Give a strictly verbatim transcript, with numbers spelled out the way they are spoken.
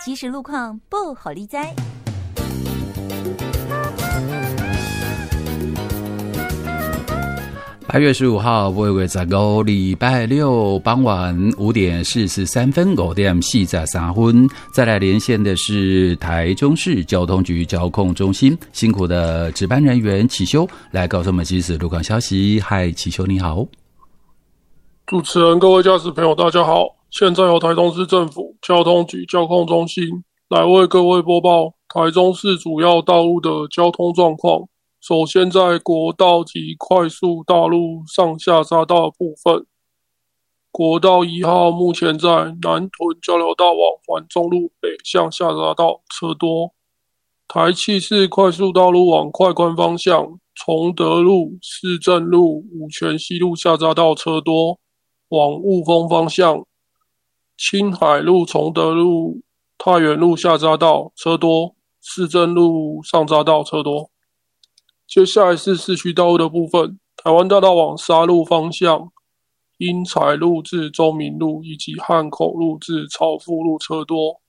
即时路况不好理哉。 八月十五号，八月十五，礼拜六傍晚五点四十三分，五点四十三分。再来连线的是台中市交通局交控中心，辛苦的值班人员启修来告诉我们即时路况消息。嗨，启修你好。 主持人、各位驾驶朋友，大家好！现在由台中市政府交通局交控中心来为各位播报台中市主要道路的交通状况。首先，在国道及快速道路上下匝道的部分，国道一号目前在南屯交流道往环中路北向下匝道车多，台七市快速道路往快关方向，崇德路、市政路、五权西路下匝道车多，往雾峰方向，青海路、崇德路、太原路下匝道车多，市政路上匝道车多。接下来是市区道路的部分，台湾大道往沙鹿方向，英才路至中明路以及汉口路至朝富路车多，